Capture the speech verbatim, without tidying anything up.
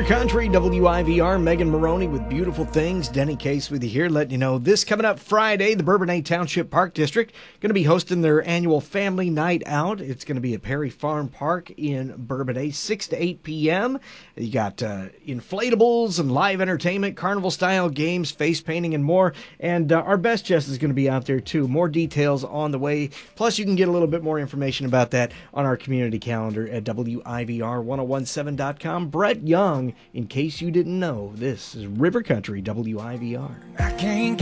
River Country, W I V R, Megan Maroney with Beautiful Things. Denny Case with you here, letting you know this coming up Friday, the Bourbonnais Township Park District going to be hosting their annual family night out. It's going to be at Perry Farm Park in Bourbonnais, six to eight p.m. You got uh, inflatables and live entertainment, carnival-style games, face painting, and more. And uh, our best Jess is going to be out there, too. More details on the way. Plus, you can get a little bit more information about that on our community calendar at W I V R ten seventeen dot com. Brett Young, in case you didn't know, this is River Country W I V R. I can't